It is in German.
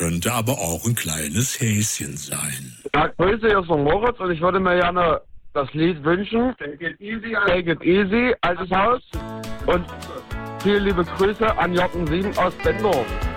könnte aber auch ein kleines Häschen sein. Ja, Grüße, hier ist von Moritz und ich würde mir gerne das Lied wünschen. Take it easy, altes Haus. Und viele liebe Grüße an Jochen 7 aus Bendorf.